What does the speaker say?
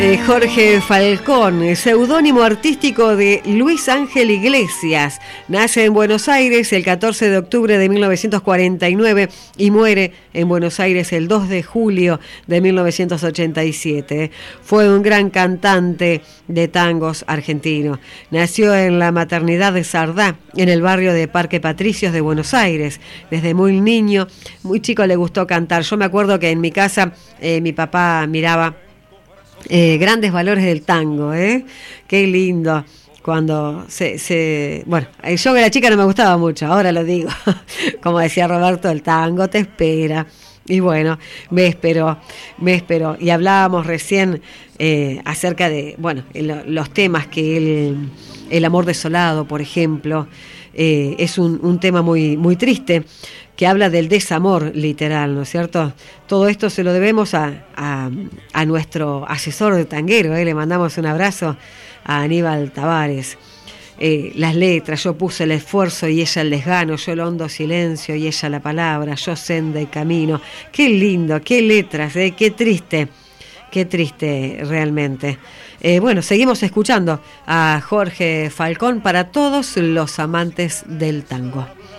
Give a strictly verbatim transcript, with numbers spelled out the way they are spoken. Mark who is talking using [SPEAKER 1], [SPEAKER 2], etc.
[SPEAKER 1] Jorge Falcón, seudónimo artístico de Luis Ángel Iglesias, nace en Buenos Aires el catorce de octubre de mil novecientos cuarenta y nueve y muere en Buenos Aires el dos de julio de mil novecientos ochenta y siete. Fue un gran cantante de tangos argentino. Nació en la maternidad de Sardá, en el barrio de Parque Patricios de Buenos Aires. Desde muy niño, muy chico le gustó cantar. Yo me acuerdo que en mi casa eh, mi papá miraba Eh, grandes valores del tango, ¿eh? Qué lindo. Cuando se, se... Bueno, yo que era chica no me gustaba mucho, ahora lo digo. Como decía Roberto, el tango te espera. Y bueno, me esperó, me esperó. Y hablábamos recién eh, acerca de, bueno, el, los temas que él... El amor desolado, por ejemplo, eh, es un, un tema muy, muy triste, que habla del desamor literal, ¿no es cierto? Todo esto se lo debemos a, a, a nuestro asesor de tanguero, ¿eh? Le mandamos un abrazo a Aníbal Tavares. Eh, las letras, yo puse el esfuerzo y ella el desgano, yo el hondo silencio y ella la palabra, yo senda y camino. Qué lindo, qué letras, ¿eh? Qué triste, qué triste realmente. Eh, bueno, seguimos escuchando a Jorge Falcón para todos los amantes del tango.